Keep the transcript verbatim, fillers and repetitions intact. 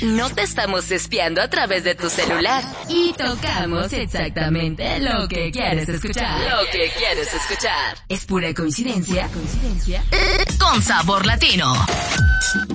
No te estamos espiando a través de tu celular. Y tocamos exactamente lo que quieres escuchar. Lo que quieres escuchar. ¿Es pura coincidencia? ¿Coincidencia? Con sabor latino.